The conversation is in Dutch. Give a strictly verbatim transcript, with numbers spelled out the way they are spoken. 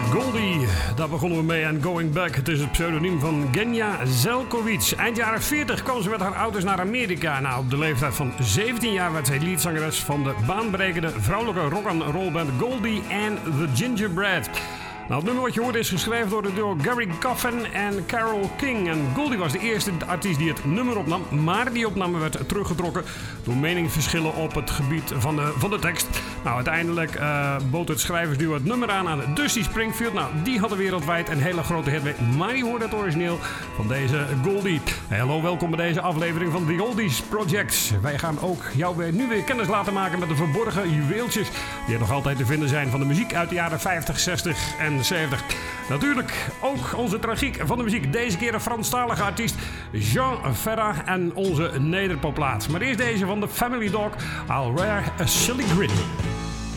Goldie, daar begonnen we mee aan Going Back. Het is het pseudoniem van Genya Zelkovic. Eind jaren veertig kwam ze met haar ouders naar Amerika. Nou, op de leeftijd van zeventien jaar werd zij leadzangeres van de baanbrekende vrouwelijke rock-and-rollband Goldie and the Gingerbread. Nou, het nummer wat je hoort is geschreven door de duo Gary Coffin en Carole King. En Goldie was de eerste artiest die het nummer opnam, maar die opname werd teruggetrokken door meningsverschillen op het gebied van de, van de tekst. Nou, uiteindelijk uh, bood het schrijversduo het nummer aan aan Dusty Springfield. Nou, die hadden wereldwijd een hele grote hit mee, maar je hoort het origineel van deze Goldie. Hey, hallo, welkom bij deze aflevering van The Oldies Project. Wij gaan ook jou weer, nu weer kennis laten maken met de verborgen juweeltjes die er nog altijd te vinden zijn van de muziek uit de jaren vijftig, zestig en zeventig. Natuurlijk ook onze tragiek van de muziek. Deze keer een Franstalige artiest, Jean Ferrat en onze nederpoplaat. Maar eerst deze van de Family Dog, I'll Wear a Silly Grin.